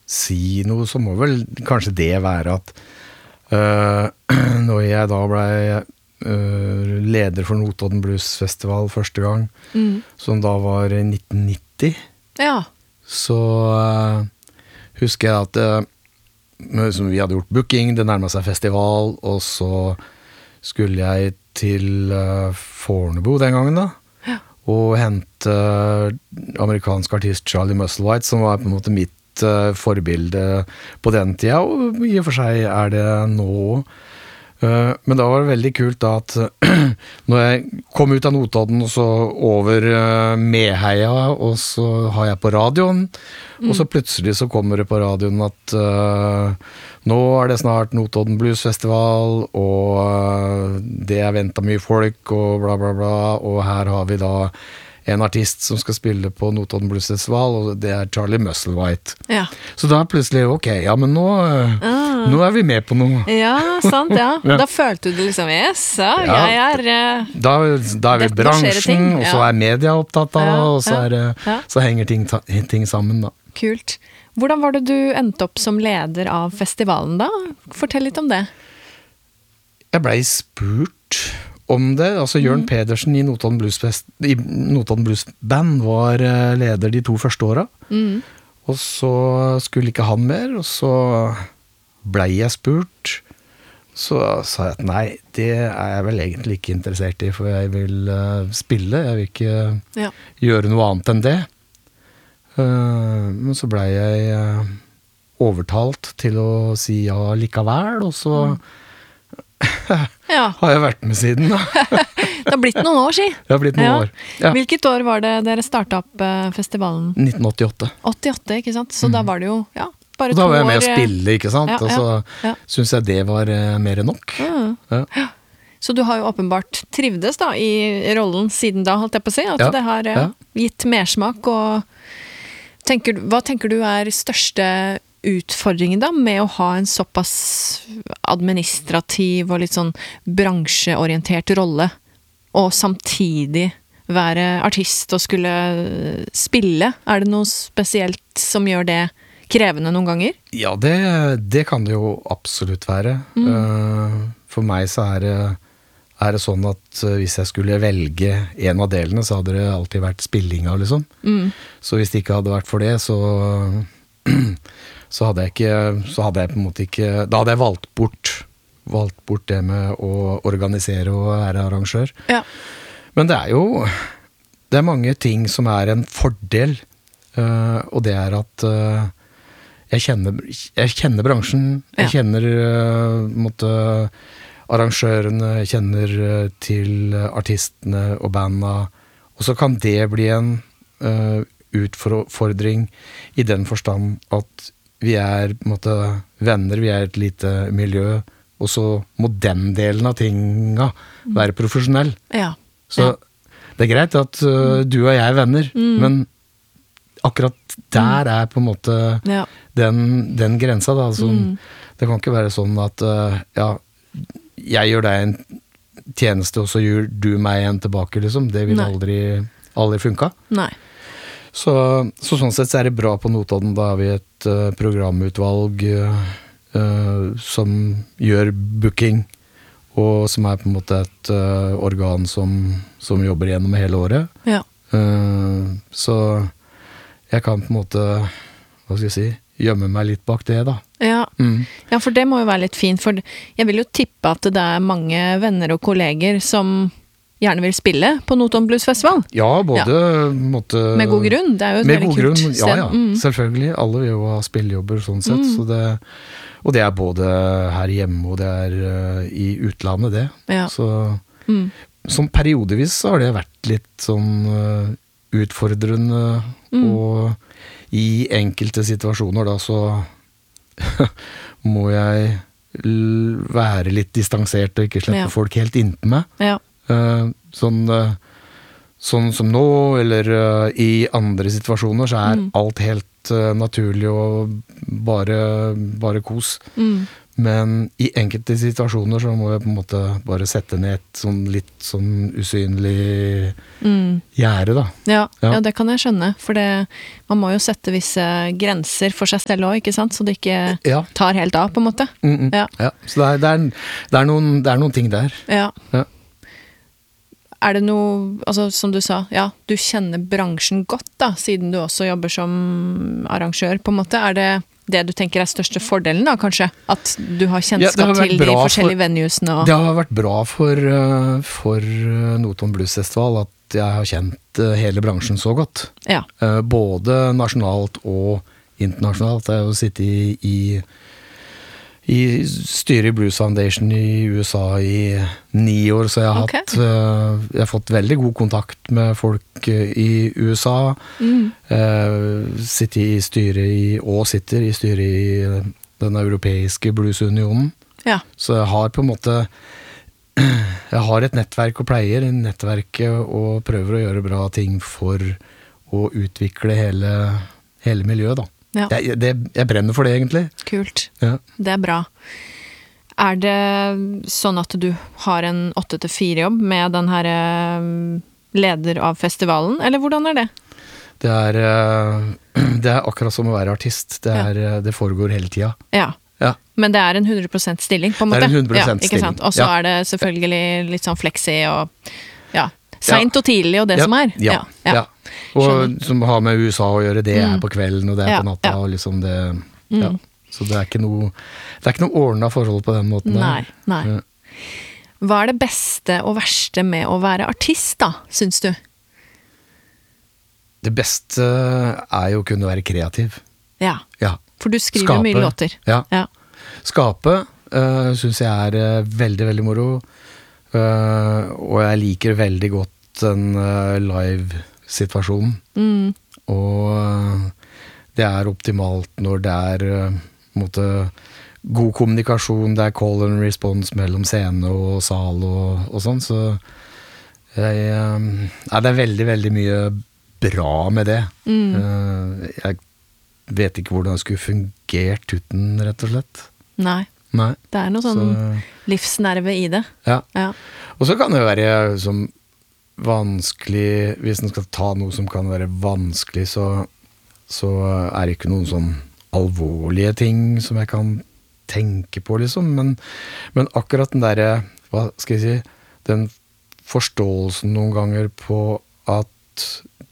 si noe, så må vel kanskje det være at når jeg da ble leder for Notodden Blues Festival første gang, som da var i 1990, så husker jeg at som vi hadde gjort booking, det nærmet seg festival, og så skulle jeg til Fornebu den gangen da, og hente amerikansk artist Charlie Musselwhite, som var på en måte mitt forbilde på den tida, og i og for seg det nå. Men da var det veldig kult da at når jeg kom ut av Notodden og så over Meheia, og så har jeg på radioen, og så plutselig så kommer det på radioen at nå det snart Notodden Blues Festival, og det ventet mye folk, og bla bla bla, og her har vi da en artist som skal spille på Notodden Blues Festival, og det Charlie Musselwhite. Så da plutselig, ok, ja, men nå vi med på noe. Ja, sant, ja. Da følte du liksom, yes, jeg Da vi bransjen, og så media opptatt av, og så henger ting sammen da. Kult. Hvordan var det du endte opp som leder av festivalen da? Fortell litt om det. Jeg ble spurt om det, altså Jørn Pedersen i Notodden Blues Band var leder de 2 første årene, og så skulle ikke han mer, og så ble jeg spurt, så sa jeg at nei, det jeg vel egentlig ikke interessert i, for jeg vil spille, jeg vil ikke gjøre noe annet enn det. Men så ble jeg overtalt til å si ja likevel, og så har jeg vært med siden da. Det har blitt noen år, si. Det har blitt noen år. Hvilket år var det dere startet opp festivalen? 1988. 88, ikke sant? Så da var det jo, bare 2 år. Og da var jeg med å spille, ikke sant? Og så synes jeg det var mer enn nok. Så du har jo åpenbart trivdes da i rollen siden da, holdt jeg på å si, at det har gitt mersmak, og hva tenker du største utfordringen da, med å ha en såpass administrativ og litt sånn bransjeorientert rolle, og samtidig være artist og skulle spille? Det noe spesielt som gjør det krevende noen ganger? Ja, det kan det jo absolutt være. For meg så det sånn at hvis jeg skulle velge en av delene, så hadde det alltid vært spillinga, liksom. Så hvis det ikke hadde vært for det, så hadde jeg på en måte ikke, da hadde jeg valgt bort det med å organisere og være arrangør. Men det det mange ting som en fordel, og det at jeg kjenner bransjen, jeg kjenner arrangørene, jeg kjenner til artistene og bandene, og så kan det bli en utfordring i den forstand at vi på en måte venner, vi et lite miljø, og så må den delen av tinga være profesjonell. Så det greit at du og jeg venner, men akkurat der på en måte den grensa da, det kan ikke være sånn at jeg gjør deg en tjeneste, og så gjør du meg en tilbake, liksom. Det vil aldri funka. Nei. Så sånn sett så det bra på Notodden, da har vi et programutvalg som gjør booking, og som på en måte et organ som jobber gjennom hele året. Så jeg kan på en måte, hva skal jeg si, gjemme meg litt bak det da. Ja, for det må jo være litt fint, for jeg vil jo tippe at det mange venner og kolleger som gjerne vil spille på Notodden Blues Festival. Ja, både med god grunn, det jo et veldig kult sted. Ja, selvfølgelig. Alle vil jo ha spillejobber sånn sett, så og det både her hjemme, og det i utlandet det. Så som periodevis så har det vært litt sånn utfordrende, og i enkelte situasjoner da så må jeg være litt distansert og ikke slippe folk helt inntil meg. Sånn som nå, eller i andre situasjoner, så alt helt naturlig og bare kos. Men i enkelte situasjoner så må jeg på en måte bare sette ned et sånn litt sånn usynlig gjerde, da. Ja, det kan jeg skjønne, for man må jo sette visse grenser for seg selv også, ikke sant? Så det ikke tar helt av, på en måte. Ja, så det er noen ting der. Ja. Er det noe, altså som du sa, du kjenner bransjen godt da, siden du også jobber som arrangør, på en måte. Er det du tenker er største fordelen da, kanskje? At du har kjennskap til de forskjellige venuesene? Det har vært bra for Notodden Blues Festival at jeg har kjent hele bransjen så godt. Ja. Både nasjonalt og internasjonalt. Jeg har jo sittet i styret i Blues Foundation i USA i 9 år, så jeg har fått veldig god kontakt med folk i USA. Sitter i styret i den europeiske bluesunionen. Ja. Så jeg har på en måte jeg har et nettverk og pleier i nettverket og prøver å gjøre bra ting for å utvikle hele miljøet da. Ja. Jeg brenner for det, egentlig. Kult. Ja. Det er bra. Er det sånn at du har en 8-4-jobb med den her leder av festivalen, eller hvordan er det? Det er akkurat som å være artist. Det foregår hele tida. Ja. Men det er en 100% stilling, på en måte. Det er en 100% ikke sant? Og så er det selvfølgelig litt sånn flexi og sent og tidlig og det som er. Ja. Og som har med USA å gjøre, det er på kvelden og det er på natta og liksom det. Så det er ikke noe ordnet forhold på den måten der. Nei. Hva er det beste og verste med å være artist da, synes du? Det beste er jo å kunne være kreativ. Ja. For du skriver mye låter. Ja. Skape synes jeg er veldig, veldig moro. Og jeg liker veldig godt den live-situasjonen. Og det er optimalt når det er god kommunikasjon, det er call and response mellom scene og sal og sånn, så det er veldig, veldig mye bra med det. Jeg vet ikke hvordan det skulle fungert uten, rett og slett. Nei. Det er noe sånn livsnerve i det. Ja. Og så kan det jo være som vanskelig, hvis en skal ta noe som kan være vanskelig, så er det ikke noen sånn alvorlige ting som jeg kan tenke på, liksom. Men akkurat den der, hva skal jeg si, den forståelsen noen ganger på at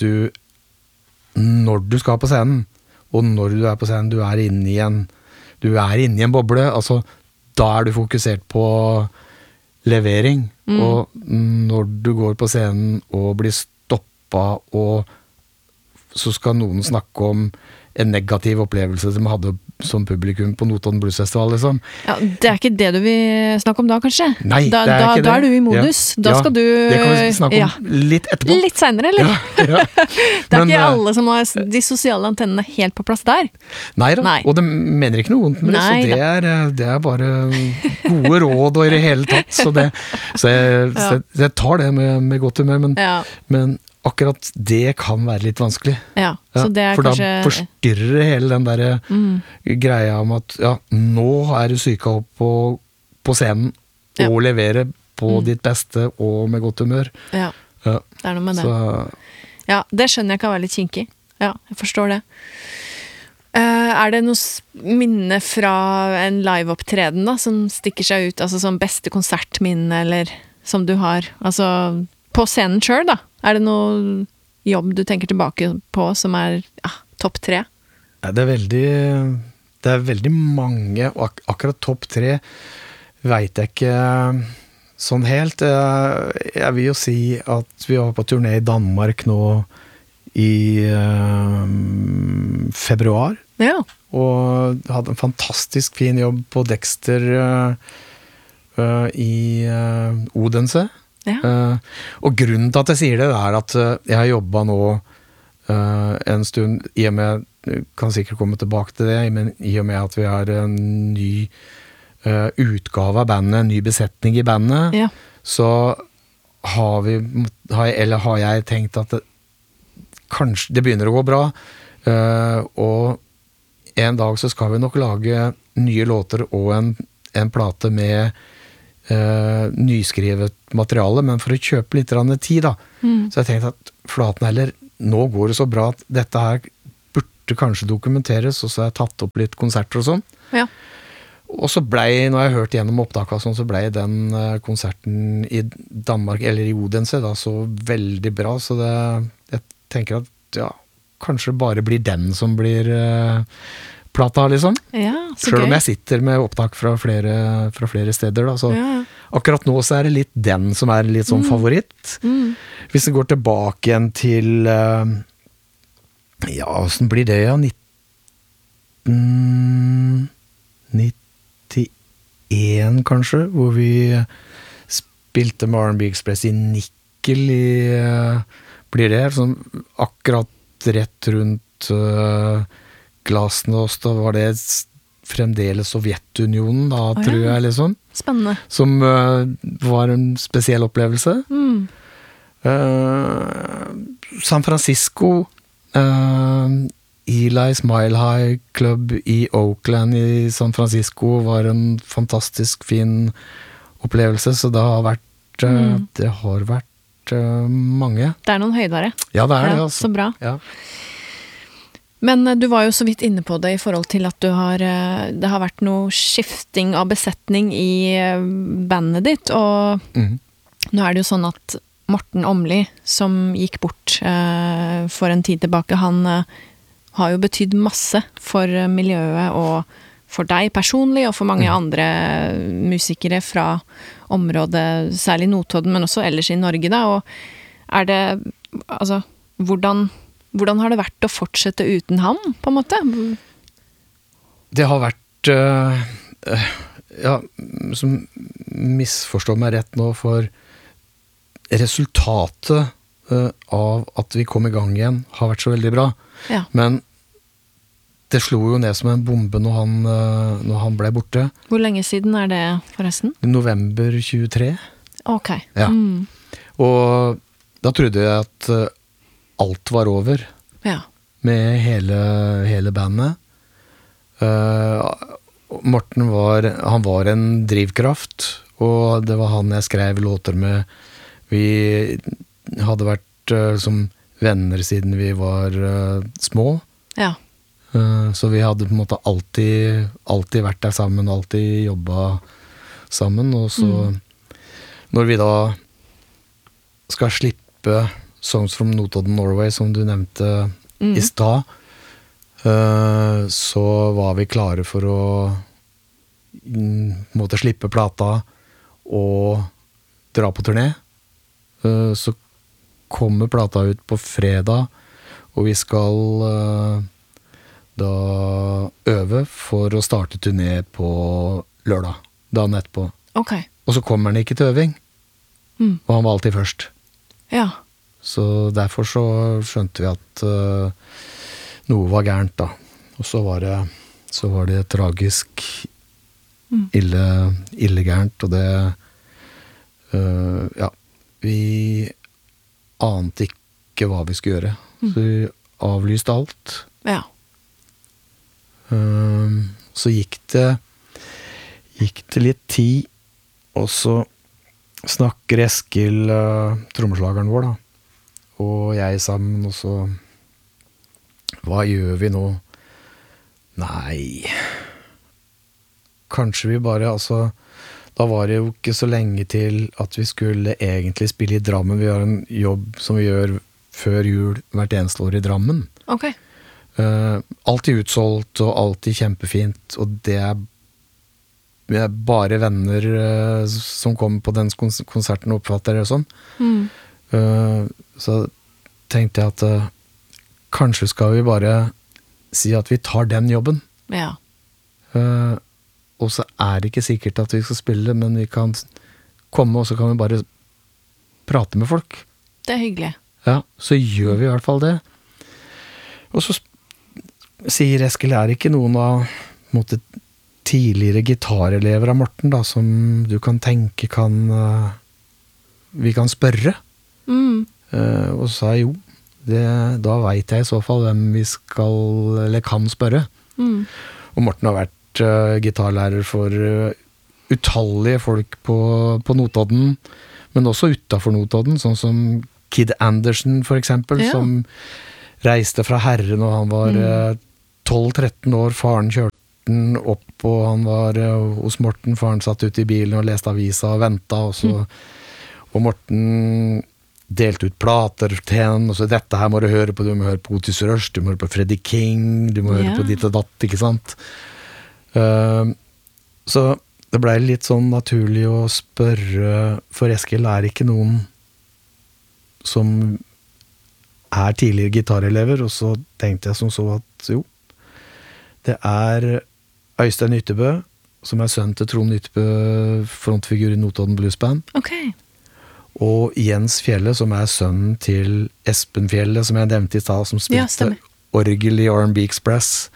når du skal på scenen, og når du er på scenen, du er inne i en boble, altså da er du fokusert på levering, og når du går på scenen og blir stoppet, og så skal noen snakke om en negativ opplevelse som hadde som publikum på Notodden Blues Festival, liksom. Ja, det er ikke det du vil snakke om da, kanskje? Nei, det er ikke det. Da er du i modus. Da skal du... det kan vi snakke om litt etterpå. Litt senere, eller? Ja. Det er ikke alle som har de sosiale antennene helt på plass der. Nei da, og det mener ikke noe vondt med det, så det er bare gode råd og i det hele tatt, så jeg tar det med godt humør, men akkurat det kan være litt vanskelig. Så det er for kanskje... da forstyrrer hele den der greia om at nå er du syka opp på scenen og levere på ditt beste og med godt humør. Det er noe med det. Ja, det skjønner jeg kan være litt kinkig. Ja, jeg forstår det. Er det noe minne fra en live-opptreden da, som stikker seg ut, altså som beste konsertminne, eller som du har, altså på scenen selv da? Er det noe jobb du tenker tilbake på som er topp 3? Det er veldig mange, og akkurat topp 3 vet jeg ikke sånn helt. Jeg vil jo si at vi var på turné i Danmark nå i februar, og hadde en fantastisk fin jobb på Dexter i Odense. Og grunnen til at jeg sier det er at jeg har jobbet nå en stund, i og med, kan sikkert komme tilbake til det, men i og med at vi har en ny utgave av bandet, en ny besetning i bandet, så har jeg tenkt at kanskje det begynner å gå bra, og en dag så skal vi nok lage nye låter og en en plate med nyskrevet materiale, men for å kjøpe litt tid da. Så jeg tenkte at flaten heller, nå går det så bra at dette her burde kanskje dokumenteres, og så har jeg tatt opp litt konserter og sånn. Ja. Og så når jeg hørte gjennom opptaket og sånn, så ble den konserten i Danmark, eller i Odense da, så veldig bra, så jeg tenker at, ja, kanskje bare blir den som blir plata, liksom. Ja, så selv om gøy. jeg sitter med opptak fra flere steder, da, så akkurat nå så er det litt den som er litt sånn favoritt. Hvis det går tilbake igjen til, ja, hvordan blir det, ja, 1991 kanskje, hvor vi spilte med R&B Express i Nikkel blir det, sånn akkurat rett rundt Glasnost, da var det fremdeles Sovjetunionen da, tror jeg, liksom. Spennende. Som var en spesiell opplevelse. San Francisco, Eli's Mile High Club i Oakland i San Francisco var en fantastisk fin opplevelse, så det har vært mange. Det er noen høydere. Ja, det er det, altså. Så bra. Ja. Men du var jo så vidt inne på det i forhold til at det har vært noe skifting av besetning i bandet ditt, og nå er det jo sånn at Morten Åmli, som gikk bort for en tid tilbake, han har jo betydd masse for miljøet og for deg personlig, og for mange andre musikere fra området, særlig Notodden, men også ellers i Norge da, og er det, altså, hvordan har det vært å fortsette uten ham, på en måte? Det har vært, ja, som misforstår meg rett nå, for resultatet av at vi kom i gang igjen har vært så veldig bra. Ja. Men det slo jo ned som en bombe når han ble borte. Hvor lenge siden er det, forresten? November 23. Ok. Ja. Og da trodde jeg at alt var over med hele bandet. Morten var en drivkraft, og det var han jeg skrev låter med. Vi hadde vært som venner siden vi var små. Ja. Så vi hadde på en måte alltid vært der sammen, alltid jobbet sammen, og så når vi da skal slippe Songs from Notodden, Norway, som du nevnte i stad, så var vi klare for å måtte slippe plata og dra på turné. Så kommer plata ut på fredag, og vi skal da øve for å starte turné på lørdag, dagen etterpå. Okay. Og så kommer han ikke til øving, og han var alltid først. Ja. Så derfor så skjønte vi at noe var gærent da. Og så var det tragisk ille gærent, og det ja, vi ante ikke hva vi skulle gjøre. Så vi avlyste alt. Ja. Så gikk det litt tid, og så snakker Eskil, trommeslageren vår da, og jeg sammen, og så hva gjør vi nå? Nei, kanskje vi bare, altså, da var det jo ikke så lenge til at vi skulle egentlig spille i Drammen. Vi har en jobb som vi gjør før jul hvert eneste år i Drammen. Ok. Alltid utsolgt og alltid kjempefint, og det er bare venner som kommer på den konserten og oppfatter det og sånn. Så tenkte jeg at kanskje skal vi bare si at vi tar den jobben. Ja. Og så er det ikke sikkert at vi skal spille, men vi kan komme, og så kan vi bare prate med folk. Det er hyggelig. Ja, så gjør vi i hvert fall det. Og så sier Eskil, er det ikke noen av måte, tidligere gitarelever av Morten da, som du kan tenke vi kan spørre? Og så sa jeg jo, da vet jeg i så fall hvem vi skal, eller kan spørre. Og Morten har vært gitarlærer for utallige folk på Notodden, men også utenfor Notodden, sånn som Kid Anderson for eksempel, som reiste fra Herre når han var 12-13 år. Faren kjørte den opp, og han var hos Morten. Faren satt ute i bilen og leste avisa og ventet, og Morten delte ut plater til henne, og så dette her må du høre på, du må høre på Otis Rush, du må høre på Freddie King, du må høre på ditt og datt, ikke sant? Så det ble litt sånn naturlig å spørre, for Eskil ikke noen som tidligere gitarelever, og så tenkte jeg som så at jo, det Øystein Ytterbø, som sønn til Trond Ytterbø, frontfigur i Notodden Blues Band. Og Jens Fjelle, som sønnen til Espen Fjelle, som jeg nevnte i stad, som spilte orgel i R&B Express.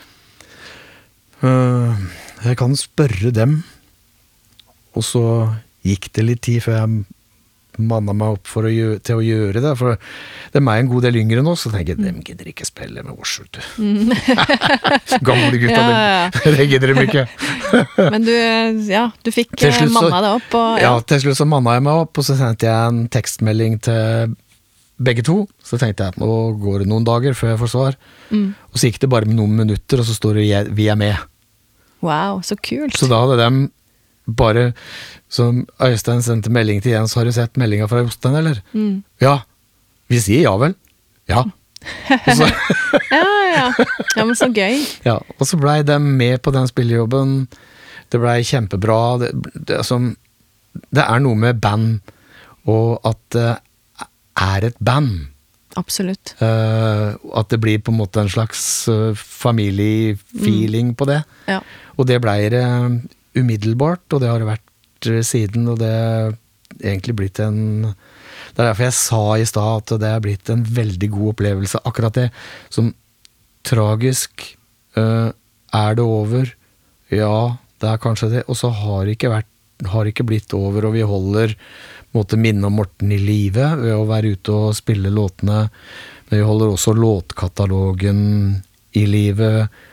Jeg kan spørre dem, og så gikk det litt tid før jeg mannet meg opp til å gjøre det, for de en god del yngre nå, så tenker jeg, dem gidder ikke spille med oss, vet du. Gamle gutta, det gidder de ikke. Men du fikk mannet deg opp. Til slutt så mannet jeg meg opp, og så sendte jeg en tekstmelding til begge to, så tenkte jeg, nå går det noen dager før jeg får svar, og så gikk det bare med noen minutter, og så står det, vi med. Wow, så kult. Så da hadde de bare, som Øystein sendte melding til Jens, har du sett meldingen fra Jostein, eller? Ja, vi sier ja vel. Ja. Og så, ja, men så gøy. Ja, og så ble de med på den spillejobben. Det ble kjempebra. Det noe med band, og at det et band. Absolutt. At det blir på en måte en slags familiefeeling på det. Ja. Og det ble det umiddelbart, og det har det vært siden, og det egentlig blitt det derfor jeg sa i stad at det blitt en veldig god opplevelse. Akkurat det som tragisk det over? Ja, det kanskje det, og så har det ikke blitt over, og vi holder måtte minne om Morten i live ved å være ute og spille låtene, men vi holder også låtkatalogen i live.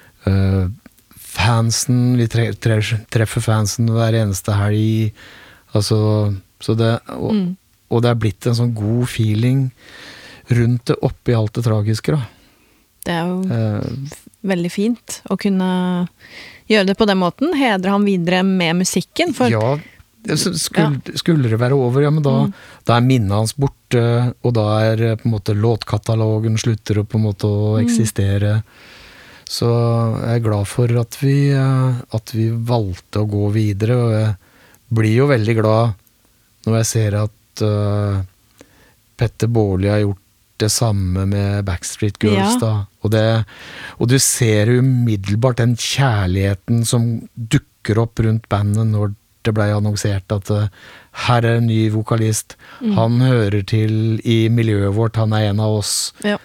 Fansen, vi treffer fansen hver eneste helg, altså, så det, og det blitt en sånn god feeling rundt det oppi alt det tragiske da. Det jo veldig fint å kunne gjøre det på den måten, hedre ham videre med musikken, for ja, skulle det være over, ja, men da minnet hans borte, og da på en måte låtkatalogen slutter å på en måte å eksistere. Så jeg glad for at vi valgte å gå videre, og jeg blir jo veldig glad når jeg ser at Petter Baarli har gjort det samme med Backstreet Girls da, og du ser umiddelbart den kjærligheten som dukker opp rundt bandet når det ble annonsert at her en ny vokalist, han hører til i miljøet vårt, han en av oss. Ja.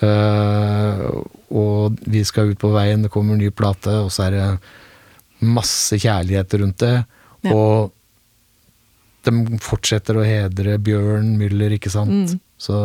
Og vi skal ut på veien, det kommer en ny plate, og så det masse kjærlighet rundt det, og de fortsetter å hedre Bjørn Müller, ikke sant? Så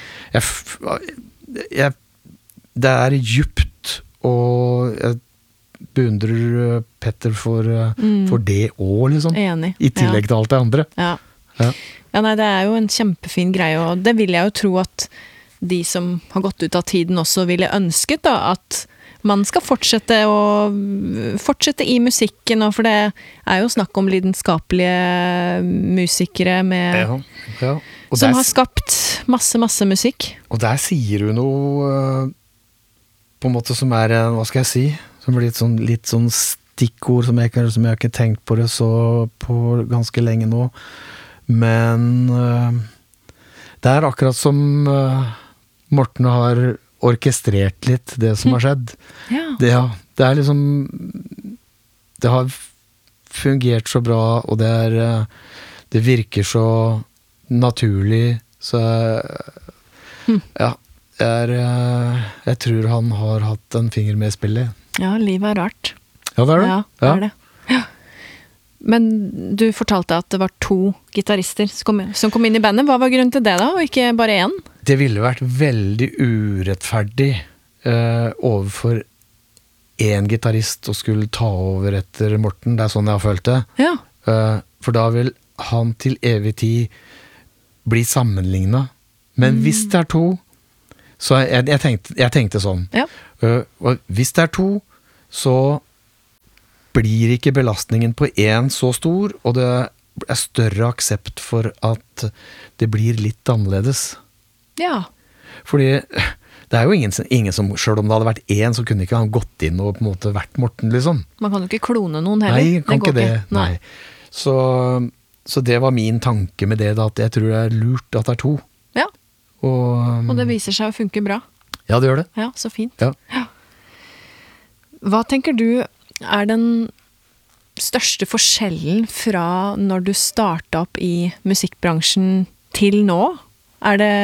det djupt, og jeg beundrer Petter for det også, liksom. Enig. I tillegg til alt det andre. Ja, nei, det jo en kjempefin greie, og det vil jeg jo tro at de som har gått ut av tiden også ville ønsket da, at man skal fortsette i musikken, og for det jo snakk om lidenskapelige musikere med, som har skapt masse musikk. Og der sier du noe på en måte som hva skal jeg si, som blir litt sånn stikkord som jeg har ikke tenkt på det så på ganske lenge nå, men det akkurat som Morten har orkestrert litt det som har skjedd. Ja. Det liksom det har fungert så bra, og det virker så naturlig, så ja, jeg tror han har hatt en finger med i spillet. Ja, livet rart. Ja, det det. Ja, det det. Ja. Men du fortalte at det var 2 gitarister som kom inn i bandet. Hva var grunnen til det da, og ikke bare 1? Det ville vært veldig urettferdig overfor en gitarist å skulle ta over etter Morten. Det sånn jeg har følt det. Ja. For da vil han til evig tid bli sammenlignet. Men hvis det er to, så jeg tenkte sånn, og hvis det er to, så blir ikke belastningen på en så stor, og det er større aksept for at det blir litt annerledes. Ja. Fordi det er jo ingen som, selv om det hadde vært en, så kunne ikke han gått inn og på en måte vært Morten, liksom. Man kan jo ikke klone noen heller. Nei, kan ikke det. Nei. Så det var min tanke med det, da, at jeg tror det er lurt at det er to. Ja. Og det viser seg å funke bra. Ja, det gjør det. Ja, så fint. Ja. Hva tenker du er den største forskjellen fra når du startet opp i musikkbransjen til nå? Er det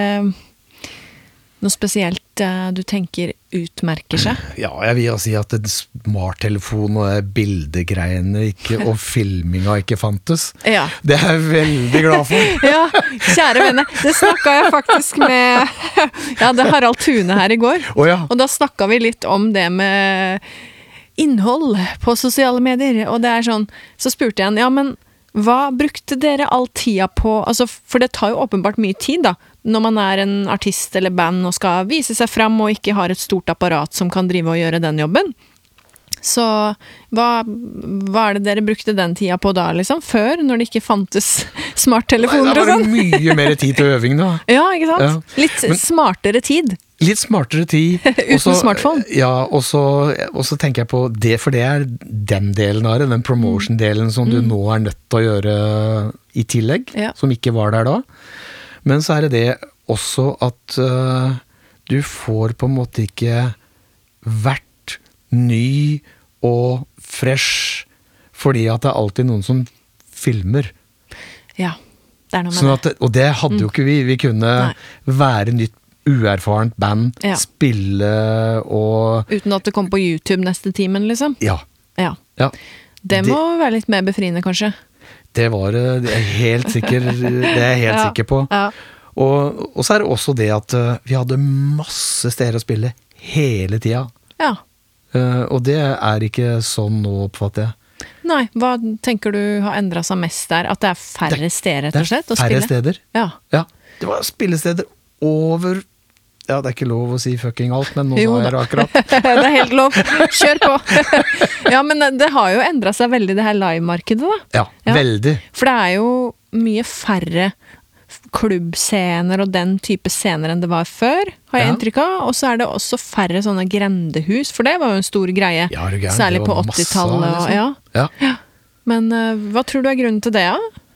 noe spesielt du tenker utmerker seg? Ja, jeg vil si at en smarttelefon og bildegreiene og filminga ikke fantes. Ja. Det er jeg veldig glad for. Ja, kjære venner, det snakket jeg faktisk med det Harald Thune her i går. Ja. Og da snakket vi litt om det med innhold på sosiale medier, og det er sånn, så spurte jeg han, men hva brukte dere all tida på, altså, for det tar jo åpenbart mye tid da, når man er en artist eller band og skal vise seg fram og ikke har et stort apparat som kan drive og gjøre den jobben. Så hva er det dere brukte den tida på da, liksom? Før, når det ikke fantes smarttelefoner og sånn? Det var mye mer tid til øving da. Ja, ikke sant? Ja. Litt smartere tid. Litt smartere tid. Uten smartphone. Ja, og så tenker jeg på det, for det er den delen av det, den promotion-delen som du nå er nødt til å gjøre i tillegg, som ikke var der da. Men så er det også at du får på en måte ikke vært ny og fresh, fordi at det er alltid noen som filmer. Ja, det er noe med sånn at, og det hadde jo ikke vi. Vi kunne være nytt, uerfarent band, spille og uten at det kom på YouTube neste timen, liksom? Ja. Det må være litt mer befriende, kanskje? Det var det er helt sikker, det er jeg helt sikker på. Ja. Og så er det også det at vi hadde masse steder å spille hele tida. Ja. Og det er ikke sånn nå, oppfatter jeg. Nei, hva tenker du har endret seg mest der? At det er færre steder, rett og slett, å spille? Det er færre steder. Ja. Det var spillesteder over... Ja, det er ikke lov å si fucking alt, men nå sa jeg det akkurat. Det er helt lov. Kjør på. Ja, men det har jo endret seg veldig, det her live-markedet da. Ja, veldig. For det er jo mye færre klubbscener og den type scener enn det var før, har jeg inntrykk av. Og så er det også færre sånne grendehus, for det var jo en stor greie. Ja, det særlig på 80-tallet. Liksom. Ja. Men hva tror du er grunnen til det, da?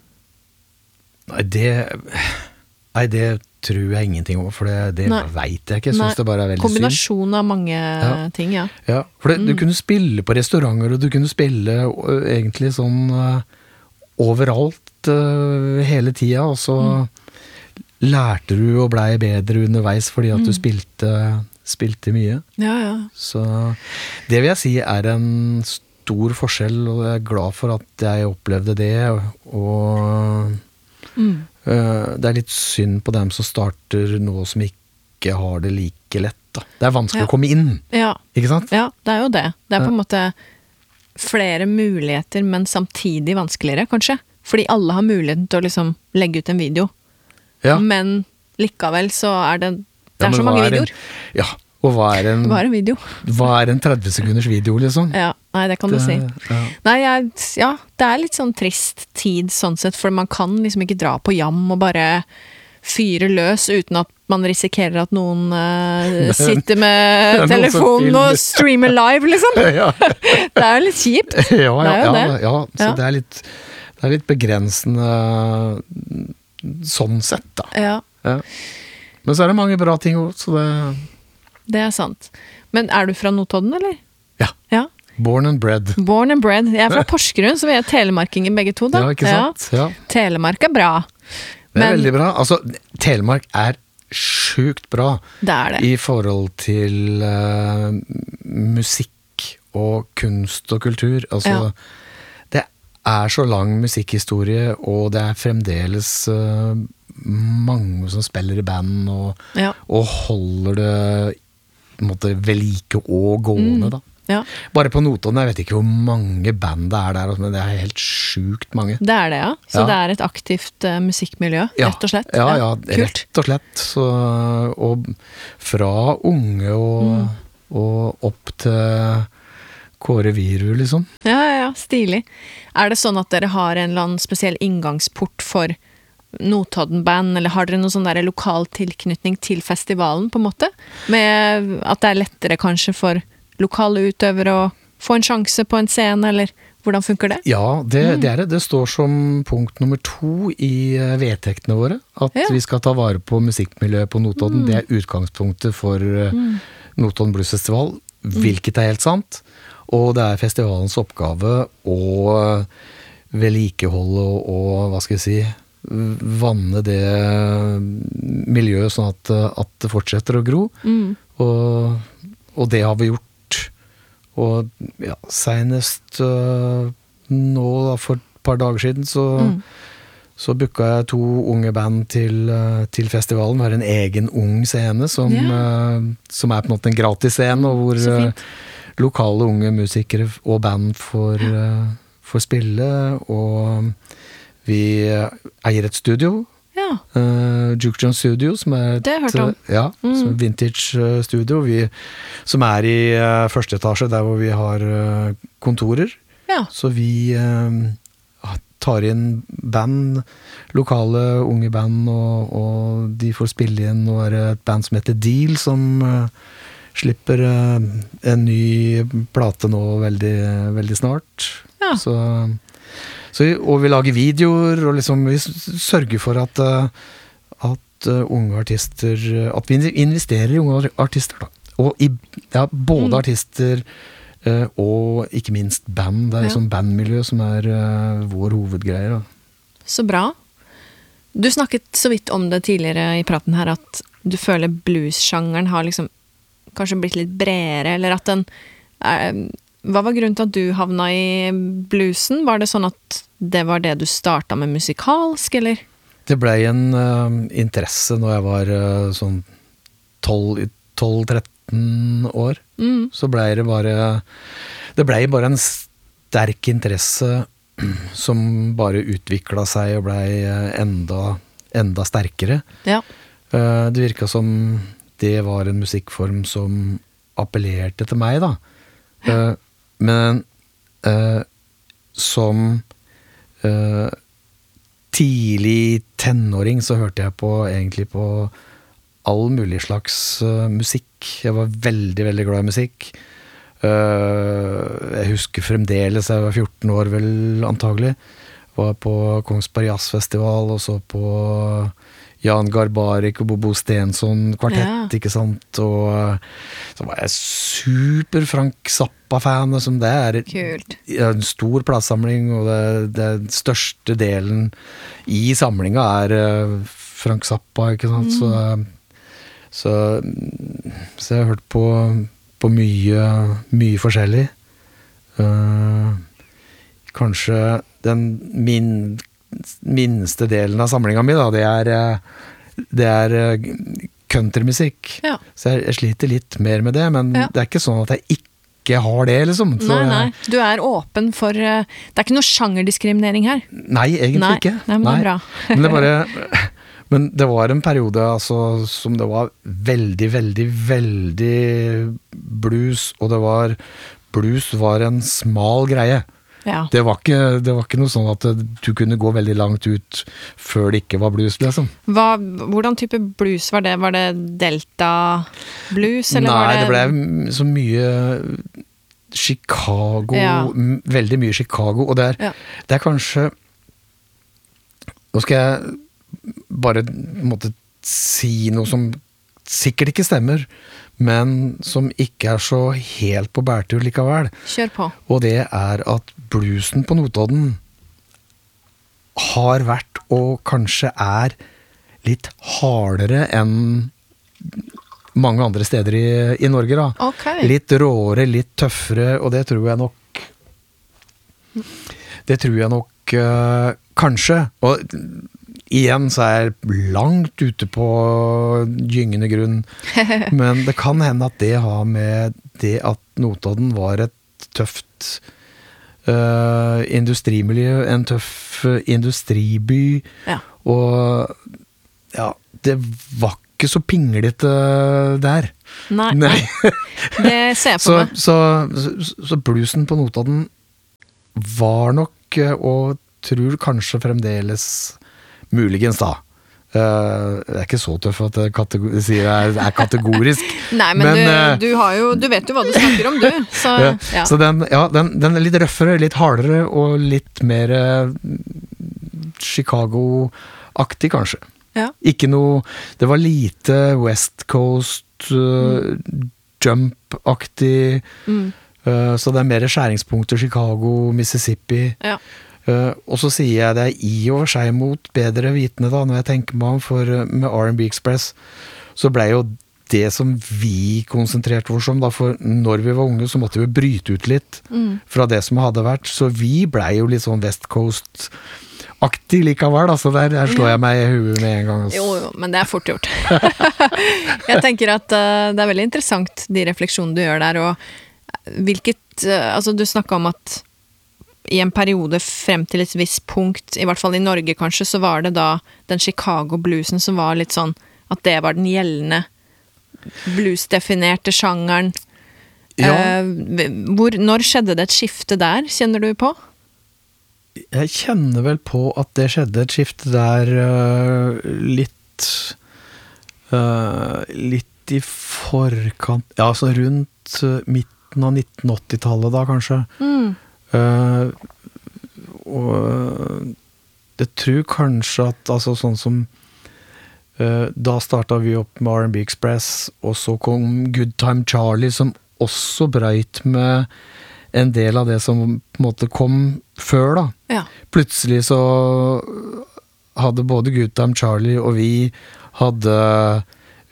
Nei, det tror jeg ingenting om, for det vet jeg ikke. Jeg synes det bare er veldig synd. Kombinasjon av mange ting, ja. Ja, for du kunne spille på restauranter, og du kunne spille egentlig sånn overalt hele tida, og så lærte du og blei bedre underveis fordi at du spilte mye. Ja. Så det vil jeg si er en stor forskjell, og jeg er glad for at jeg opplevde det, og det er litt synd på dem som starter nå som ikke har det like lett da. Det er vanskelig å komme inn, ikke sant? Ja, det er jo det. Det er på en måte flere muligheter, men samtidig vanskeligere, kanskje. Fordi alle har muligheten til å liksom legge ut en video. Men likevel så er det er så mange videoer. Og hva er en video? Hva er en 30 sekunders video, liksom? Ja, nei, det kan du si. Nei, det er litt sånn trist tid sånn sett, for man kan liksom ikke dra på jam og bare fyre løs uten at man risikerer at noen sitter med telefonen og streamer live, liksom. Det er jo litt kjipt. Det er jo det. Ja, så det er litt begrensende sånn sett, da. Ja. Men så er det mange bra ting også, så det er sant. Men er du fra Notodden, eller? Ja. Born and bred. Born and bred. Jeg er fra Porsgrunn, så vi er telemarkinger begge to, da. Ja, ikke sant? Ja. Telemark er bra. Det er veldig bra. Altså, Telemark er sjukt bra. Det er det. I forhold til musikk og kunst og kultur. Altså, det er så lang musikkhistorie, og det er fremdeles mange som spiller i band og holder det på en måte ved like og gående, da. Ja. Bare på Notodden, jeg vet ikke hvor mange band det der, men det helt sjukt mange. Det det, ja. Så det et aktivt musikkmiljø, rett og slett. Ja, rett og slett. Så, og fra unge og opp til Kåre Viru, liksom. Ja, stilig. Det sånn at dere har en eller annen spesiell inngangsport for Notodden-band, eller har dere noen sånn der lokal tilknytning til festivalen, på en måte? Med at det lettere kanskje for lokale utøvere å få en sjanse på en scene, eller hvordan funker det? Ja, det det. Det står som punkt nummer 2 i vedtektene våre, at vi skal ta vare på musikkmiljøet på Notodden. Det utgangspunktet for Notodden Blues Festival, hvilket helt sant. Og det festivalens oppgave å vedlikeholde og hva skal jeg si, vanne det miljøet sånn at det fortsetter å gro. Og det har vi gjort. Og ja, senest nå da, for et par dager siden så booka jeg 2 unge band til festivalen. Vi har en egen ung scene som på en måte en gratis scene, og hvor lokale unge musikere og band får spille, og vi eier et studio, Juke John Studio, som det har jeg hørt om. Som vintage studio, som i første etasje, der hvor vi har kontorer. Så vi tar inn band, lokale unge band, og de får spille inn, og et band som heter Deal, som slipper en ny plate nå veldig, veldig snart. Og vi lager videoer, og liksom vi sørger for at unge artister, at vi investerer i unge artister, da. Og både artister og ikke minst band. Det sånn bandmiljø som vår hovedgreie, da. Så bra. Du snakket så vidt om det tidligere i praten her, at du føler blues-sjangeren har liksom kanskje blitt litt bredere, eller at den hva var grunnen til at du havna i bluesen? Var det sånn at det var det du startet med musikalsk, eller? Det ble en interesse når jeg var sånn 12-13 år. Så ble det ble bare en sterk interesse som bare utviklet seg og ble enda sterkere. Det virket som det var en musikkform som appellerte til meg, da. Men som tidlig tenåring så hørte jeg egentlig på all mulig slags musikk. Jeg var veldig, veldig glad i musikk. Jeg husker fremdeles, jeg var 14 år vel antagelig, var på Kongsberg Jazzfestival og så på Jan Garbarek og Bobo Stensson kvartett, ikke sant, og så var jeg super Frank Zappa-fan, som det en stor platesamling, og det største delen i samlinga Frank Zappa, ikke sant, så jeg har hørt på mye forskjellig. Kanskje den minste delen av samlinga mi, da, det countrymusikk. Så jeg sliter litt mer med det, men det ikke sånn at jeg ikke har det, liksom. Så nei. Du åpen for det ikke noe sjangerdiskriminering her? Nei, egentlig ikke. Nei, men det bra. Men det var en periode altså, som det var veldig, veldig, veldig blues, og blues var en smal greie. Det var ikke noe sånn at du kunne gå veldig langt ut før det ikke var blues, liksom. Hvordan type blues var det? Var det Delta blues? Eller nei, det ble så mye Chicago, veldig mye Chicago, og det kanskje, nå skal jeg bare måtte si noe som sikkert ikke stemmer, men som ikke så helt på bærtur likevel. Kjør på. Og det at bluesen på Notodden har vært, og kanskje litt hardere enn mange andre steder i Norge, da. Okay. Litt råere, litt tøffere, og det tror jeg nok kanskje, og igjen så er jeg langt ute på gyngende grunn, men det kan hende at det har med det at Notodden var et tøft industrimiljø, en tøff industriby, og ja, det var ikke så pinglete der. Nei. Det ser jeg på meg. Så bluesen på Notodden var nok, og tror kanskje fremdeles muligens da. Det er ikke så tøff at jeg sier det er kategorisk. Nei, men du vet jo hva du snakker om, du. Så, ja. Så den er litt røffere, litt hardere, og litt mer Chicago-aktig kanskje. Ja. Ikke noe, det var lite West Coast jump-aktig, så det er mer skjæringspunkter Chicago, Mississippi. Ja. Og så sier jeg det i og for seg mot bedre vitende da, når jeg tenker meg om, for med R&B Express så ble jo det som vi konsentrerte oss om da, for når vi var unge så måtte vi bryte ut litt fra det som hadde vært, så vi ble jo litt sånn West Coast-aktig likevel, så der slår jeg meg i huet med en gang. Altså. Jo, men det er fort gjort. Jeg tenker at det er veldig interessant de refleksjonene du gjør der, og altså du snakket om at i en periode frem til et visst punkt, i hvert fall i Norge kanskje, så var det da den Chicago-bluesen som var litt sånn, at det var den gjeldende blues-definerte sjangeren. Ja. Når skjedde det et skifte der, kjenner du på? Jeg kjenner vel på at det skjedde et skifte der litt i forkant, ja, så rundt midten av 1980-tallet da kanskje. Og jeg tror kanskje at altså sånn som da startet vi opp med R&B Express, og så kom Good Time Charlie som også brøyt med en del av det som på en måte kom før da. Ja. Plutselig så hadde både Good Time Charlie og vi hadde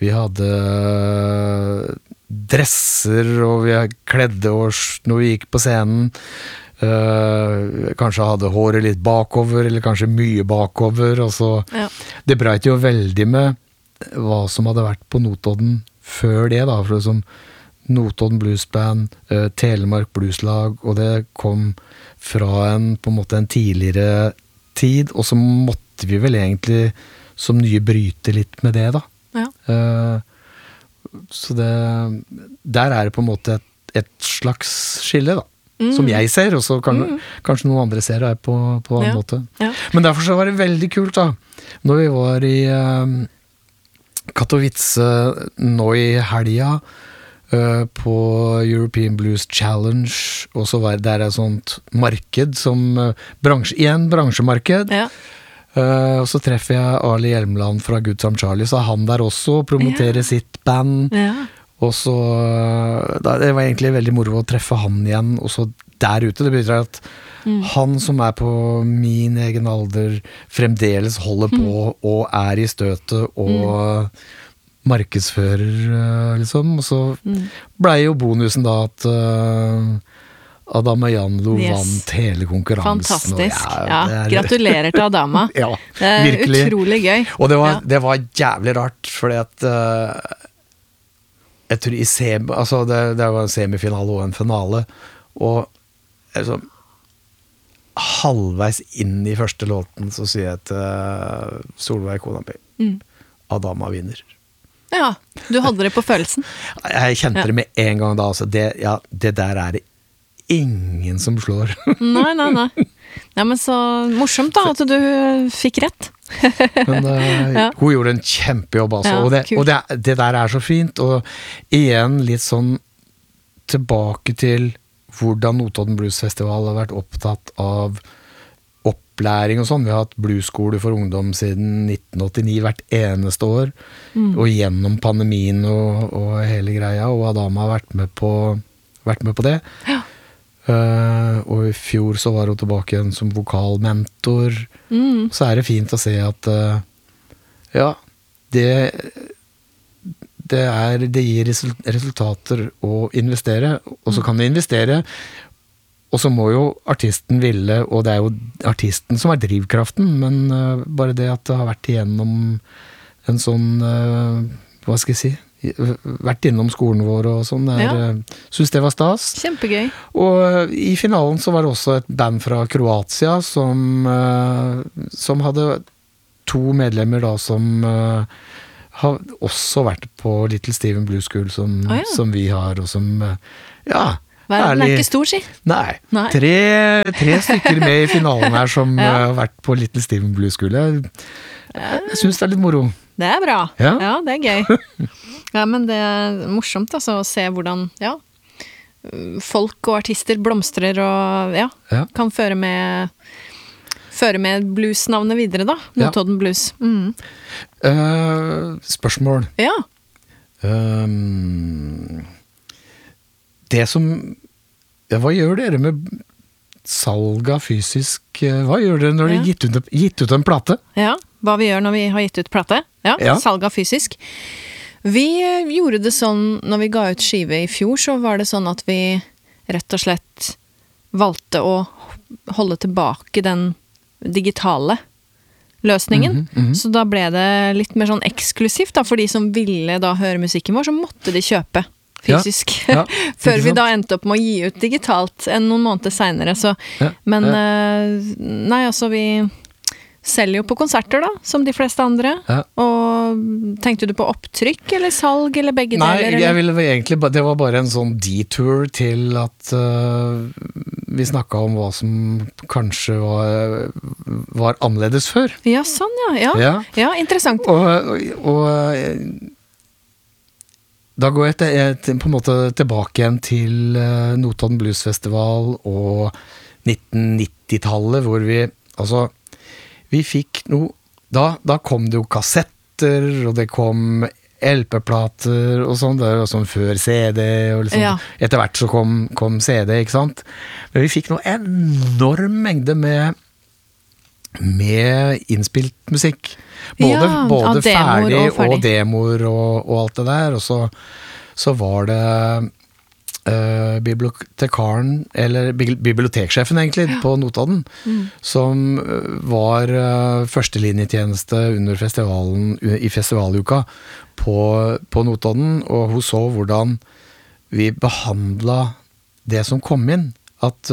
dresser, og vi kledde oss når vi gikk på scenen, kanskje hadde håret litt bakover, eller kanskje mye bakover, og så det breit jo veldig med hva som hadde vært på Notodden før det da, for som Notodden Bluesband, Telemark Blueslag, og det kom fra på en måte en tidligere tid, og så måtte vi vel egentlig som nye bryte litt med det da. Ja. Så der er det på en måte et slags skille da. Som jeg ser, og så kanskje noen andre ser det på en måte. Ja. Men derfor så var det veldig kult da, når vi var i Katowice nå i helga på European Blues Challenge, og så var det der et sånt marked som bransjemarked. Ja. Og så treffer jeg Ali Hjelmeland fra Good Time Charlie, så er han der også og promoterer sitt band. Ja. Og så det var egentlig veldig moro å treffe han igjen, og så der ute, det betyr at han som er på min egen alder fremdeles holder på og er i støtet og markedsfører liksom, og så ble jo bonusen da at Adama Janlo vant hele konkurransen. Fantastisk, gratulerer til Adama. Ja, det er virkelig. Utrolig gøy. Og det var jævlig rart, fordi at jeg tror altså det var en semifinale og en finale, og altså, halvveis inn i første låten så sier jeg til Solveig Konampi, Adama vinner. Ja, du hadde det på følelsen. Jeg kjente det med en gang da, altså det der er det ingen som slår. Nei. Nei, men så morsomt da, at du fikk rett. Men hun gjorde en kjempejobb altså, og det der er så fint, og igjen litt sånn tilbake til hvordan Notodden Blues Festival har vært opptatt av opplæring og sånn. Vi har hatt bluesskole for ungdom siden 1989 hvert eneste år, og gjennom pandemien og hele greia, og Adama har vært med på det. Ja. Og i fjor så var hun tilbake igjen som vokalmentor. Så er det fint å se at det gir resultater å investere, og så kan du investere og så må jo artisten ville, og det jo artisten som drivkraften, men bare det at det har vært igjennom en sånn, hva skal jeg si, vært innom skolen vår og sånn, synes det var stas. Kjempegøy. Og i finalen så var det også et band fra Kroatia som hadde 2 medlemmer da som har også vært på Little Steven Blues School som vi har, og som, Verden ikke stor, si. Nei. 3 stykker med i finalen her som har vært på Little Steven Blues School. Jeg synes det litt moro. Det bra. Ja, det gøy. Ja, men det morsomt altså, å se hvordan folk og artister blomstrer og kan føre med bluesnavnet videre da, Notodden Blues. Spørsmål. Ja. Det som hva gjør dere med salg av fysisk, hva gjør dere når dere gitt ut en plate? Ja, hva vi gjør når vi har gitt ut plate. Salg av fysisk. Vi gjorde det sånn, når vi ga ut skive i fjor, så var det sånn at vi rett og slett valgte å holde tilbake den digitale løsningen. Så da ble det litt mer sånn eksklusivt da, for de som ville da høre musikken vår, så måtte de kjøpe fysisk. Før vi da endte opp med å gi ut digitalt noen måneder senere. Så, men nei, altså vi selger jo på konserter da, som de fleste andre. Og tenkte du på opptrykk eller salg eller begge deler? Nei, jeg ville egentlig, det var bare en sånn detour til at vi snakket om hva som kanskje var annerledes før. Ja, sånn ja, interessant. Og da går jeg på en måte tilbake igjen til Notodden Blues Festival og 1990-tallet, hvor vi fikk noe, da kom det jo kassetter, og det kom LP-plater og sånn, det var sånn før CD, og liksom, etter hvert så kom CD, ikke sant? Men vi fikk noe enorm mengde med innspilt musikk. Både ferdig og demoer og alt det der, og så var det bibliotekaren, eller biblioteksjefen egentlig, på Notodden, som var førstelinjetjeneste under festivalen, i festivaluka på Notodden, og hun så hvordan vi behandlet det som kom inn, at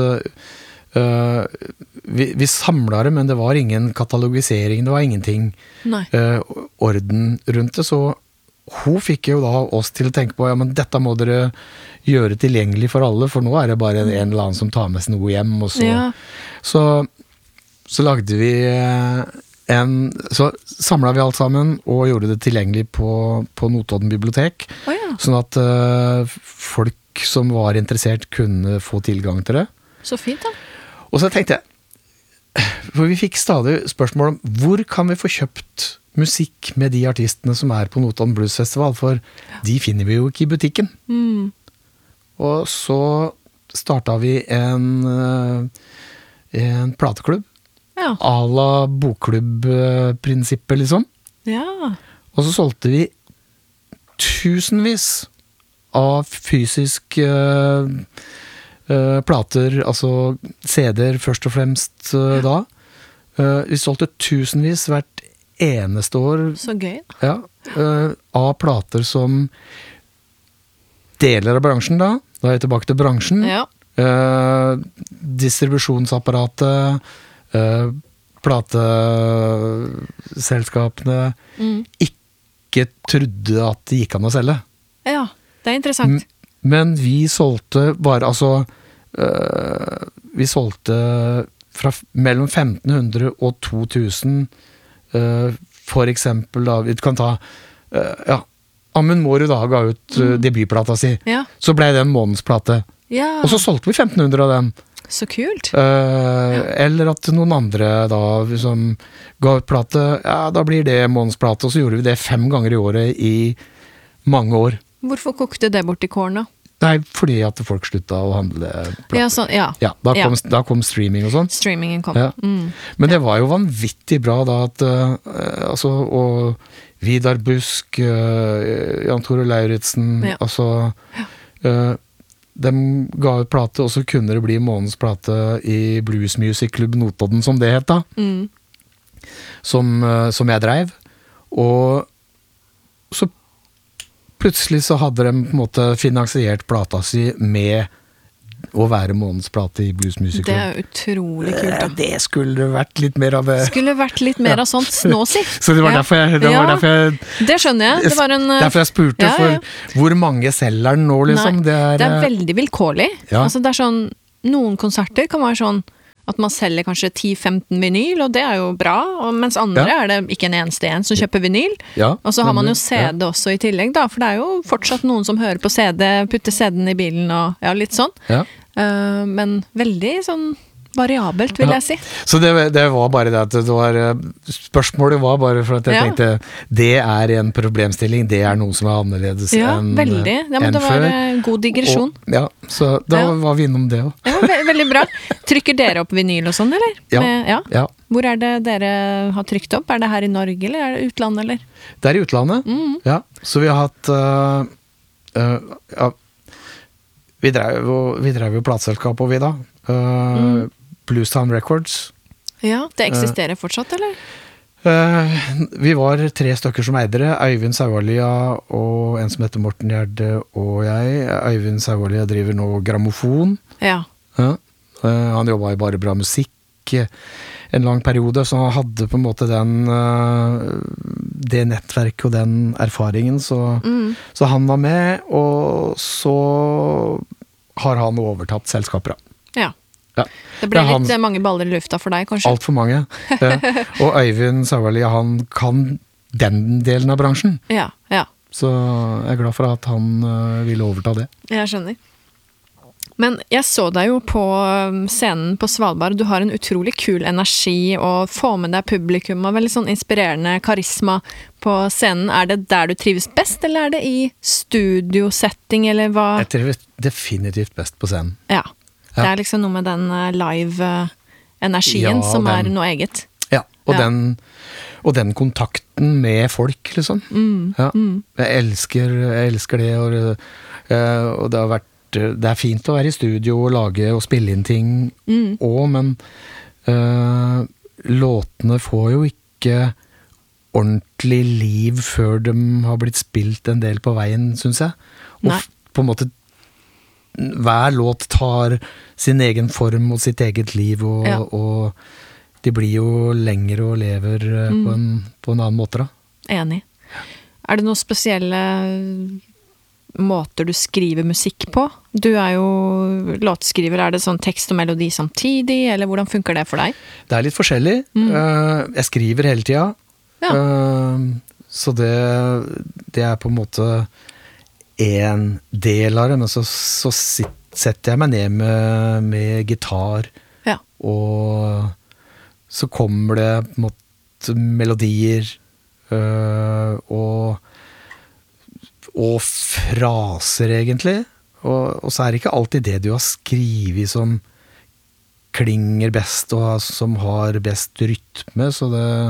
vi samlet det, men det var ingen katalogisering, det var ingenting orden rundt det, så hun fikk jo da oss til å tenke på, men dette må dere gjøre tilgjengelig for alle, for nå det bare en eller annen som tar med seg noe hjem, og så lagde vi så samlet vi alt sammen, og gjorde det tilgjengelig på Notodden bibliotek, sånn at folk som var interessert kunne få tilgang til det. Så fint da. Og så tenkte jeg, for vi fikk stadig spørsmål om, hvor kan vi få kjøpt musikk med de artistene som på Notodden Blues Festival, for de finner vi jo ikke i butikken. Og så startet vi en plateklubb, à la bokklubb-prinsippet liksom. Og så solgte vi tusenvis av fysisk plater, altså CD-er først og fremst da. Vi solgte tusenvis hvert eneste år. Så gøy. Av plater som deler av bransjen da jeg tilbake til bransjen. Distribusjonsapparatet, plateselskapene ikke trodde at det gikk an å selge. Ja, det interessant. Men vi solgte bare, vi solgte fra mellom 1500 og 2000, for eksempel da, vi kan ta Amund Mårud da ga ut debutplata si, så ble det en månedsplate, og så solgte vi 1500 av dem. Så kult. Eller at noen andre da som ga ut plate, da blir det månedsplate, og så gjorde vi det 5 ganger i året i mange år. Hvorfor kokte det bort i kåren da? Nei, fordi at folk sluttet å handle plater. Da kom streaming og sånn. Streamingen kom. Men det var jo vanvittig bra da at, og Vidar Busk, Jan Tore Lauritsen, de ga ut plate, og så kunne det bli månedens plate i Blues Music Club Notodden, som det het da. Som jeg drev. Og så plutselig så hadde de på en måte finansiert plata si med å være månedens plate i Blues Music Club. Det er utrolig kult da. Det skulle vært litt mer av det. Skulle vært litt mer av sånt nå, si. Så det var derfor jeg det skjønner jeg. Det var derfor jeg spurte for hvor mange selger den nå, liksom. Nei, det er veldig vilkårlig. Altså, det er sånn, noen konserter kan være sånn at man selger kanskje 10-15 vinyl, og det er jo bra, og mens andre er det ikke en eneste en som kjøper vinyl. Og så har man jo CD også i tillegg, da, for det er jo fortsatt noen som hører på CD, putter CD-en i bilen, og litt sånn. Men veldig sånn variabelt, vil jeg si. Så det var bare det at det var, spørsmålet var bare for at jeg tenkte, det er en problemstilling, det er noe som er annerledes enn veldig. Men det var god digresjon. Og, så da var vi innom det også. Veldig bra. Trykker dere opp vinyl og sånn, eller? Ja. Hvor er det dere har trykt opp? Er det her i Norge, eller er det utlandet, eller? Det er i utlandet, ja. Så vi har hatt vi drev jo plateselskap og vi da. Bluestown Records. Ja, det eksisterer fortsatt, eller? Vi var 3 stykker som eidere. Øyvind Saualia og en som heter Morten Gjerde og jeg. Øyvind Saualia driver nå grammofon. Han jobbet i Bare Bra Musikk en lang periode, så han hadde på en måte det nettverket og den erfaringen, så han var med, og så har han overtatt selskapet. Ja. Det ble litt mange baller i lufta for deg, kanskje? Alt for mange. Og Øyvind Saualia, han kan den delen av bransjen. Så jeg er glad for at han ville overta det. Jeg skjønner. Men jeg så deg jo på scenen på Svalbard, du har en utrolig kul energi og får med deg publikum og veldig sånn inspirerende karisma på scenen. Er det der du trives best, eller er det i studiosetting, eller hva? Jeg trives definitivt best på scenen. Ja, det er liksom noe med den live-energien som er noe eget. Ja, og den kontakten med folk, liksom. Jeg elsker det, og det har vært det er fint å være i studio og lage og spille inn ting også, men låtene får jo ikke ordentlig liv før de har blitt spilt en del på veien, synes jeg. Og på en måte hver låt tar sin egen form og sitt eget liv, og de blir jo lengre og lever på en annen måte da. Enig. Er det noen spesielle måter du skriver musikk på? Du er jo låtskriver, er det sånn tekst og melodi samtidig, eller hvordan funker det for deg? Det er litt forskjellig. Jeg skriver hele tiden. Så det er på en måte en del av det, men så setter jeg meg ned med gitar, og så kommer det på en måte melodier, og fraser egentlig, og så er det ikke alltid det du har skrivet som klinger best og som har best rytme, så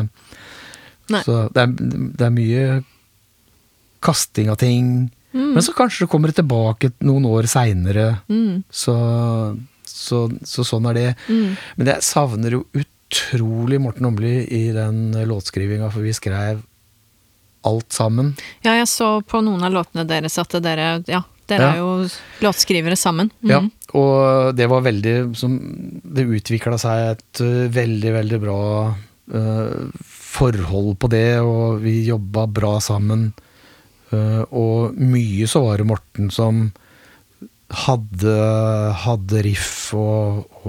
det er mye kasting av ting, men så kanskje det kommer tilbake noen år senere, så sånn er det. Men jeg savner jo utrolig Morten Åmli i den låtskrivinga, for vi skrev alt sammen. Ja, jeg så på noen av låtene deres at dere er jo låtskrivere sammen. Ja, og det var veldig, det utviklet seg et veldig, veldig bra forhold på det, og vi jobbet bra sammen. Og mye så var det Morten som hadde riff og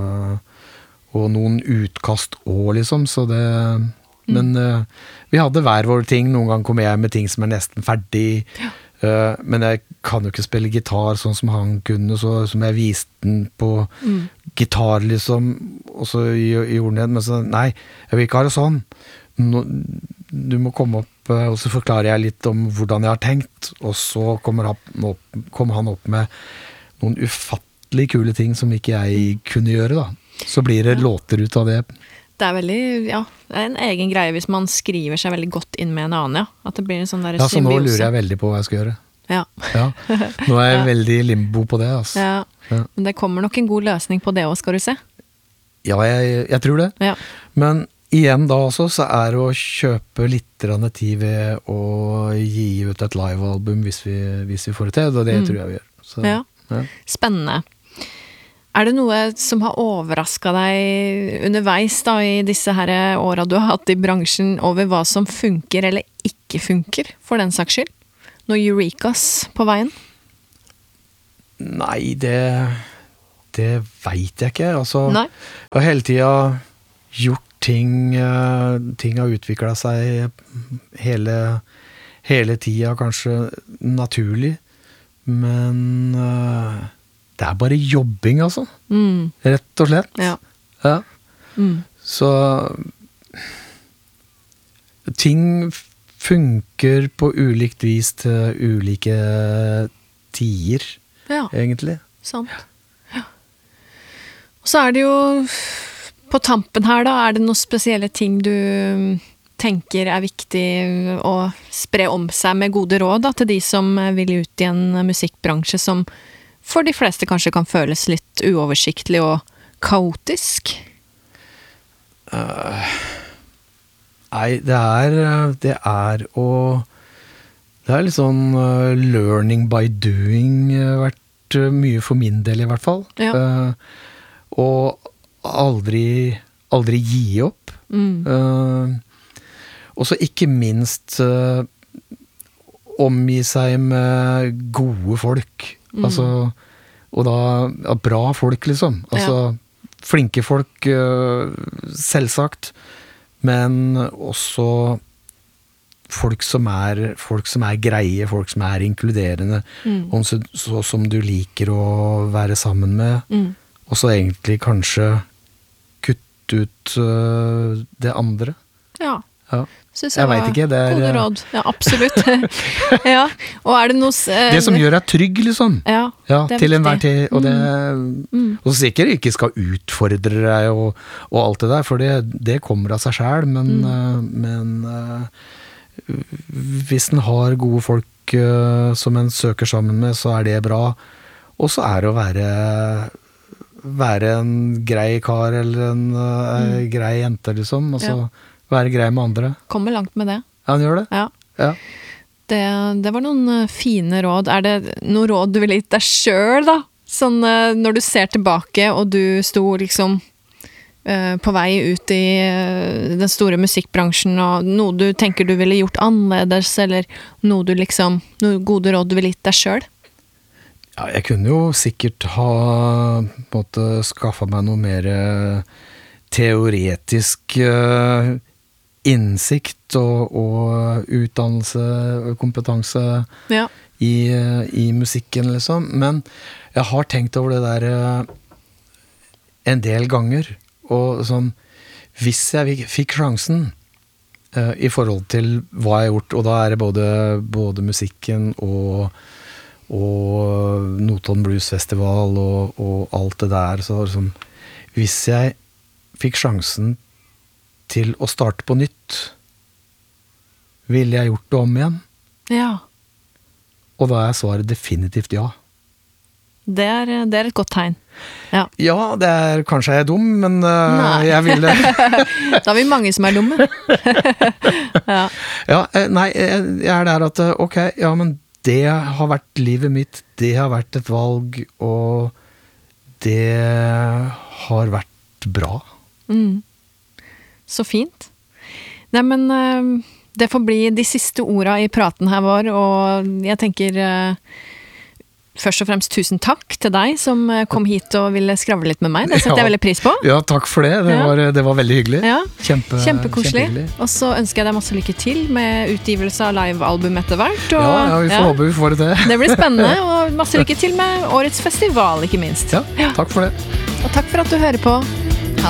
noen utkast også, liksom, så det... Men vi hadde hver vår ting. Noen gang kom jeg med ting som er nesten ferdig. Men jeg kan jo ikke spille gitar sånn som han kunne, så som jeg viste den på gitar, liksom. Og så gjorde han det. Men så, nei, jeg vil ikke ha det sånn. Du må komme opp, og så forklarer jeg litt om hvordan jeg har tenkt. Og så kommer han opp med noen ufattelig kule ting som ikke jeg kunne gjøre, da. Så blir det låter ut av det. Det er veldig, det er en egen greie hvis man skriver seg veldig godt inn med en annen, at det blir en sånn der symbiose. Så nå lurer jeg veldig på hva jeg skal gjøre. Ja. Nå er jeg veldig i limbo på det, altså. Ja. Men det kommer nok en god løsning på det også, skal du se. Ja, jeg tror det. Ja. Men igjen da også, så er det å kjøpe litt tid ved å gi ut et live-album hvis vi får det til, og det tror jeg vi gjør. Så, ja. Spennende. Er det noe som har overrasket deg underveis da, i disse her årene du har hatt i bransjen, over hva som funker eller ikke funker, for den saks skyld? Noe eurekas på veien? Nei, det vet jeg ikke. Altså, Nei. Jeg har hele tiden gjort ting har utviklet seg hele tiden, kanskje naturlig, men det er bare jobbing, altså. Rett og slett. Ja. Så ting funker på ulikt vis til ulike tider, egentlig. Sant. Ja. Og så er det jo på tampen her da, er det noen spesielle ting du tenker er viktig å spre om seg med gode råd da, til de som vil ut i en musikkbransje som for de fleste kanskje kan føles litt uoversiktlig og kaotisk? Nei, det er litt sånn learning by doing vært mye for min del i hvert fall. Ja. Og aldri gi opp. Og så ikke minst omgi seg med gode folk. Altså, og da bra folk liksom. Altså flinke folk, selvsagt. Men også folk som er greie, folk som er inkluderende, som du liker å være sammen med, og så egentlig kanskje kutte ut det andre. Ja. Jeg vet ikke, det er gode råd. Ja, absolutt. Ja. Og er det noe det som gjør deg trygg, liksom. Ja, til enhver tid. Og det og sikkert ikke skal utfordre deg og alt det der, for det kommer av seg selv, men hvis en har gode folk som en søker sammen med, så er det bra. Og så er det å være en grei kar eller en grei jente, liksom. Altså være grei med andre. Kommer langt med det. Ja, han gjør det. Ja. Det var noen fine råd. Er det noen råd du vil gi deg selv, da? Sånn når du ser tilbake, og du sto liksom på vei ut i den store musikkbransjen, og noe du tenker du ville gjort annerledes, eller noen gode råd du vil gi deg selv? Ja, jeg kunne jo sikkert ha på en måte skaffet meg noe mer teoretisk innsikt og utdannelse og kompetanse i musikken, liksom. Men jeg har tenkt over det der en del ganger, og sånn, hvis jeg fikk sjansen i forhold til hva jeg har gjort, og da er det både musikken og Notodden Blues Festival og alt det der, så liksom, hvis jeg fikk sjansen til å starte på nytt, ville jeg gjort det om igjen? Ja. Og da er svaret definitivt ja. Det er et godt tegn. Ja, kanskje jeg er dum, men jeg ville... Da har vi mange som er dumme. Nei, jeg er der at, ok, ja, men det har vært livet mitt, det har vært et valg, og det har vært bra. Så fint. Nei, men det får bli de siste ordene i praten her vår, og jeg tenker først og fremst tusen takk til deg som kom hit og ville skravle litt med meg. Det setter jeg veldig pris på. Ja, takk for det. Det var veldig hyggelig. Ja. Kjempekoselig. Og så ønsker jeg deg masse lykke til med utgivelse av livealbum etter hvert. Og, vi får håpe vi får det til. Det blir spennende, og masse lykke til med årets festival, ikke minst. Ja, takk for det. Og takk for at du hører på.